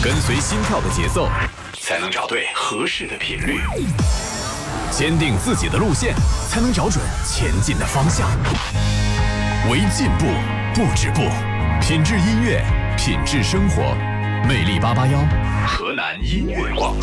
跟随心跳的节奏，才能找对合适的频率。坚定自己的路线，才能找准前进的方向。为进步不止步，品质音乐，品质生活。魅力881，河南音乐广播。